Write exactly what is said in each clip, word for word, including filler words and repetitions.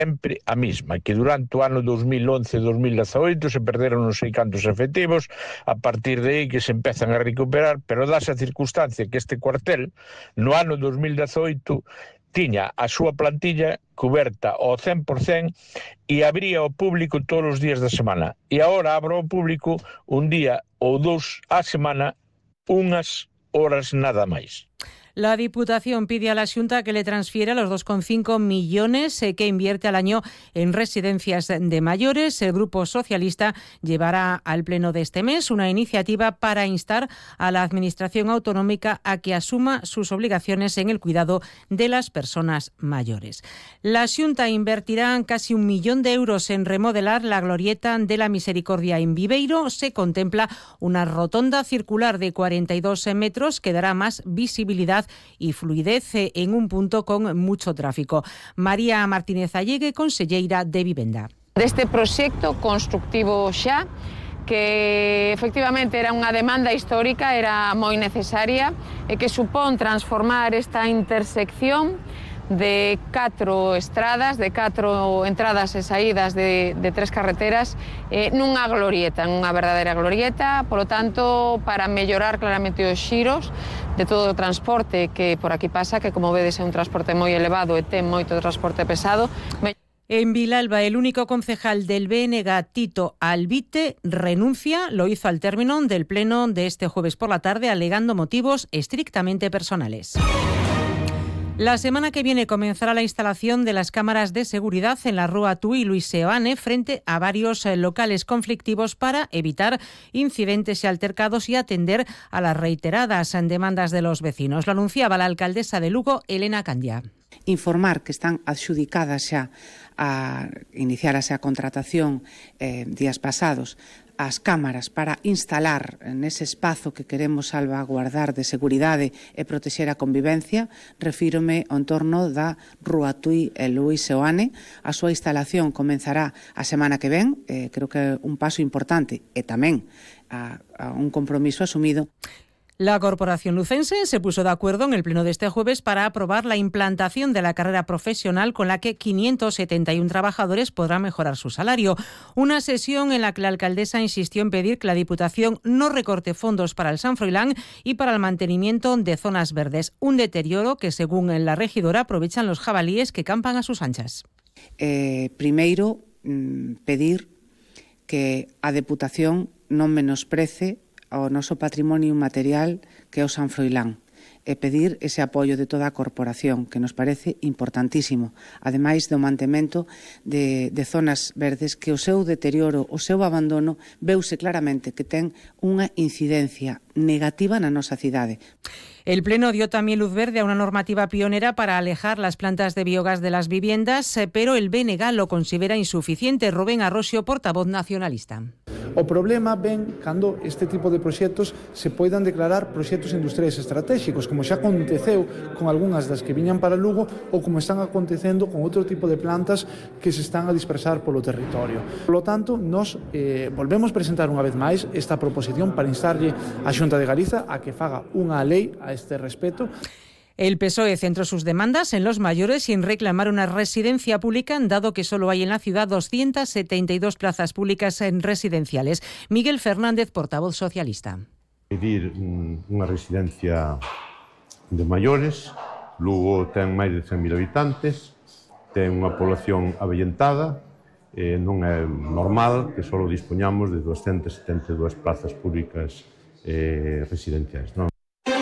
sempre a mesma, que durante o ano dos mil once e dos mil dezaoito se perderon non sei cantos efectivos, a partir de aí que se empezan a recuperar, pero dáse a circunstancia que este cuartel no ano dos mil dezaoito tiña a súa plantilla coberta ao cen por cen e abría ao público todos os días da semana. E agora abro ao público un día ou dous á semana, unhas horas nada máis. La Diputación pide a la Xunta que le transfiera los dos coma cinco millones que invierte al año en residencias de mayores. El Grupo Socialista llevará al Pleno de este mes una iniciativa para instar a la Administración Autonómica a que asuma sus obligaciones en el cuidado de las personas mayores. La Xunta invertirá casi un millón de euros en remodelar la glorieta de la Misericordia en Viveiro. Se contempla una rotonda circular de cuarenta y dos metros que dará más visibilidad y fluidez en un punto con mucho tráfico. María Martínez Allegue, conselleira de Vivenda. Deste proxecto constructivo xa, que efectivamente era unha demanda histórica, era moi necesaria e que supón transformar esta intersección de catro estradas, de catro entradas e saídas de, de tres carreteras eh, nunha glorieta, nunha verdadeira glorieta. Por lo tanto, para mellorar claramente os xiros de todo o transporte que por aquí pasa, que como vedes é un transporte moi elevado e ten moito transporte pesado. En Vilalba, el único concejal del B N G, Tito Albite, renuncia. Lo hizo al término del pleno de este jueves por la tarde, alegando motivos estrictamente personales. La semana que viene comenzará la instalación de las cámaras de seguridad en la Rúa Tui Luis Seoane frente a varios locales conflictivos para evitar incidentes y altercados y atender a las reiteradas demandas de los vecinos. Lo anunciaba la alcaldesa de Lugo, Elena Candia. Informar que están adxudicadas xa a iniciar a contratación eh, días pasados as cámaras para instalar nese espazo que queremos salvaguardar de seguridade e protexer a convivencia. Refírome ao entorno da Rúa Tui e Luis Seoane. A súa instalación comenzará a semana que ven, eh, creo que é un paso importante e tamén a, a un compromiso asumido. La Corporación Lucense se puso de acuerdo en el pleno de este jueves para aprobar la implantación de la carrera profesional con la que quinientos setenta y uno trabajadores podrán mejorar su salario. Una sesión en la que la alcaldesa insistió en pedir que la Diputación no recorte fondos para el San Froilán y para el mantenimiento de zonas verdes, un deterioro que, según la regidora, aprovechan los jabalíes que campan a sus anchas. Eh, primeiro, mm, pedir que a Deputación non menosprece ao noso patrimonio material que é o San Froilán e pedir ese apoio de toda a corporación que nos parece importantísimo, ademais do mantemento de, de zonas verdes que o seu deterioro, o seu abandono veuse claramente que ten unha incidencia negativa na nosa cidade. El Pleno dio también luz verde a una normativa pionera para alejar las plantas de biogás de las viviendas, pero el B N G lo considera insuficiente. Rubén Arrosio, portavoz nacionalista. O problema ven cando este tipo de proxectos se poidan declarar proxectos industriais estratégicos, como xa aconteceu con algunhas das que viñan para Lugo ou como están acontecendo con outro tipo de plantas que se están a dispersar polo territorio. Por lo tanto, nos eh, volvemos presentar unha vez máis esta proposición para instarlle a Xunta de Galiza a que faga unha lei a este respecto. El P S O E centró sus demandas en los mayores y en reclamar una residencia pública, dado que solo hay en la ciudad doscientas setenta y dos plazas públicas en residenciales. Miguel Fernández, portavoz socialista. Pedir unha residencia de maiores. Lugo ten máis de cen mil habitantes, ten unha población avellentada, e non é normal que só dispoñamos de doscientas setenta e dúas plazas públicas eh, residenciais, non?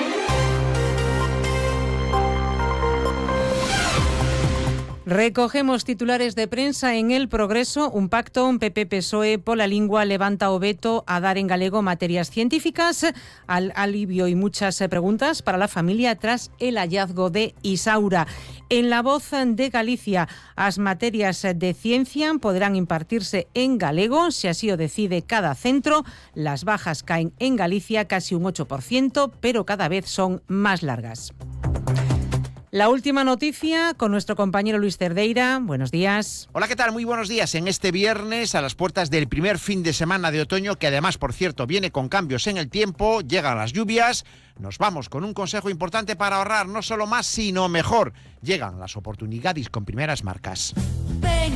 Recogemos titulares de prensa en El Progreso. Un pacto, un P P P S O E pola lingua levanta o veto a dar en galego materias científicas. Al alivio y muchas preguntas para la familia tras el hallazgo de Isaura. En La Voz de Galicia, as materias de ciencia podrán impartirse en galego, si así o decide cada centro. Las bajas caen en Galicia casi un ocho por ciento, pero cada vez son más largas. La última noticia con nuestro compañero Luis Cerdeira. Buenos días. Hola, ¿qué tal? Muy buenos días. En este viernes, a las puertas del primer fin de semana de otoño, que además, por cierto, viene con cambios en el tiempo, llegan las lluvias. Nos vamos con un consejo importante para ahorrar no solo más, sino mejor. Llegan las oportunidades con primeras marcas.